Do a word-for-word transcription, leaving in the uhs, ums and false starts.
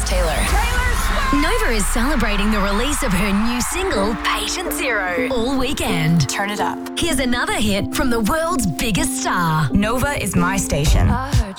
Taylor. Nova is celebrating the release of her new single, Patient Zero, all weekend. Turn it up. Here's another hit from the world's biggest star. Nova is my station.